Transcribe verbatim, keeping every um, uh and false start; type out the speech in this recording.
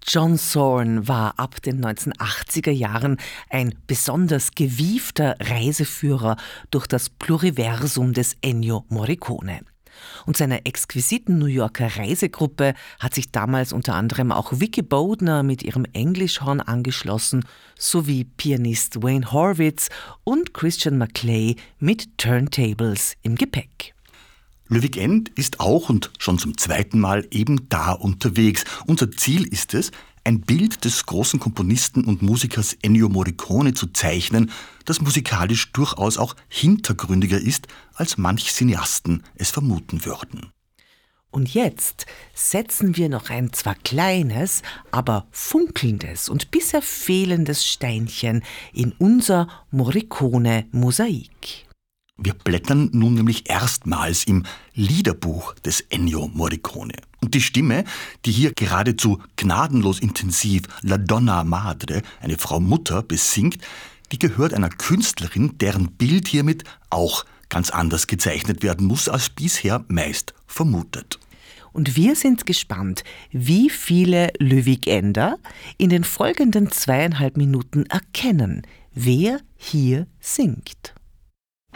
John Zorn war ab den neunzehnhundertachtziger Jahren ein besonders gewiefter Reiseführer durch das Pluriversum des Ennio Morricone. Und seiner exquisiten New Yorker Reisegruppe hat sich damals unter anderem auch Vicki Bodner mit ihrem Englischhorn angeschlossen, sowie Pianist Wayne Horwitz und Christian McClay mit Turntables im Gepäck. Löwig End ist auch und schon zum zweiten Mal eben da unterwegs. Unser Ziel ist es, ein Bild des großen Komponisten und Musikers Ennio Morricone zu zeichnen, das musikalisch durchaus auch hintergründiger ist, als manch Cineasten es vermuten würden. Und jetzt setzen wir noch ein zwar kleines, aber funkelndes und bisher fehlendes Steinchen in unser Morricone-Mosaik. Wir blättern nun nämlich erstmals im Liederbuch des Ennio Morricone. Und die Stimme, die hier geradezu gnadenlos intensiv La Donna Madre, eine Frau Mutter, besingt, die gehört einer Künstlerin, deren Bild hiermit auch ganz anders gezeichnet werden muss, als bisher meist vermutet. Und wir sind gespannt, wie viele Löwig-Ender in den folgenden zweieinhalb Minuten erkennen, wer hier singt.